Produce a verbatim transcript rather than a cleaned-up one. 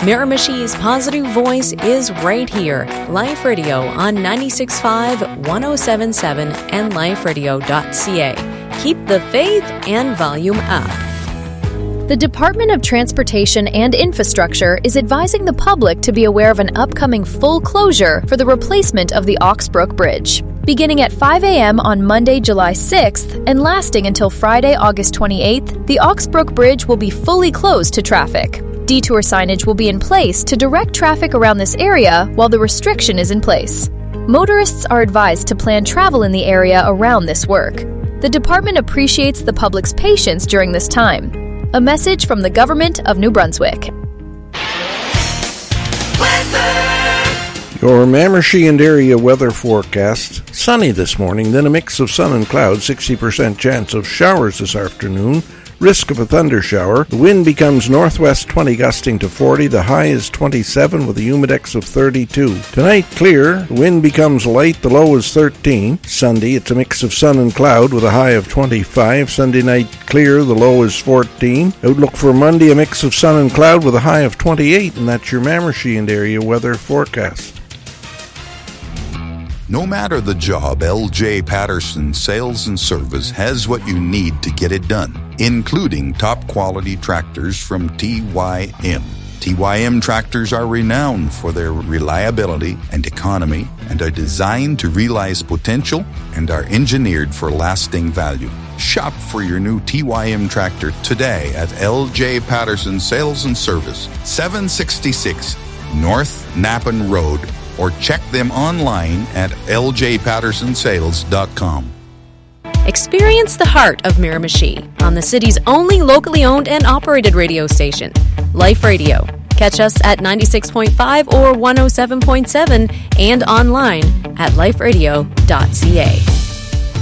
Miramichi's positive voice is right here. Life Radio on ninety-six point five, one oh seven point seven, and life radio dot c a. Keep the faith and volume up. The Department of Transportation and Infrastructure is advising the public to be aware of an upcoming full closure for the replacement of the Oxbrook Bridge. Beginning at five a.m. on Monday, July sixth, and lasting until Friday, August twenty-eighth, the Oxbrook Bridge will be fully closed to traffic. Detour signage will be in place to direct traffic around this area while the restriction is in place. Motorists are advised to plan travel in the area around this work. The department appreciates the public's patience during this time. A message from the Government of New Brunswick. Your Miramichi and area weather forecast. Sunny this morning, then a mix of sun and clouds, sixty percent chance of showers this afternoon. Risk of a thunder shower. The wind becomes northwest twenty, gusting to forty. The high is twenty-seven with a humidex of thirty-two. Tonight, clear. The wind becomes light. The low is thirteen. Sunday, it's a mix of sun and cloud with a high of twenty-five. Sunday night, clear. The low is fourteen. Outlook for Monday, a mix of sun and cloud with a high of twenty-eight. And that's your Miramichi and area weather forecast. No matter the job, L J Patterson Sales and Service has what you need to get it done, including top-quality tractors from T Y M. T Y M tractors are renowned for their reliability and economy and are designed to realize potential and are engineered for lasting value. Shop for your new T Y M tractor today at L J Patterson Sales and Service, seven sixty-six North Napan Road, or check them online at l j patterson sales dot com. Experience the heart of Miramichi on the city's only locally owned and operated radio station, Life Radio. Catch us at ninety-six point five or one oh seven point seven and online at life radio dot c a.